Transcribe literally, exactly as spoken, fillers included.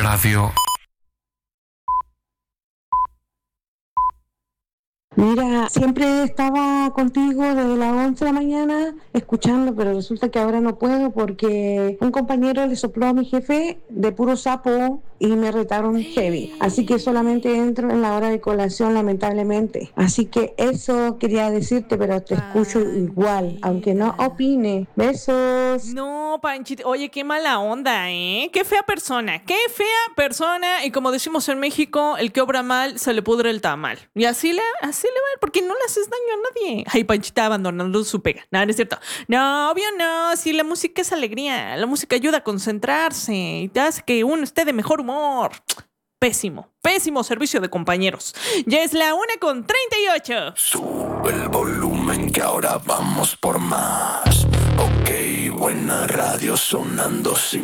Radio. Mira, siempre estaba contigo desde las once de la mañana escuchando, pero resulta que ahora no puedo porque un compañero le sopló a mi jefe de puro sapo y me retaron heavy. Así que solamente entro en la hora de colación, lamentablemente. Así que eso quería decirte, pero te escucho igual, aunque no opine. Besos. No, Panchita, oye, qué mala onda, ¿eh? Qué fea persona, qué fea persona. Y como decimos en México, el que obra mal se le pudre el tamal. Y así le, así le va, porque no le haces daño a nadie. Ay, Panchita abandonando su pega. No, no es cierto. No, obvio no. Si la música es alegría, la música ayuda a concentrarse y te hace que uno esté de mejor humor. Pésimo, pésimo servicio de compañeros. Ya es la una con treinta y ocho. Sube el volumen que ahora vamos por más. Ok, buena radio sonando sin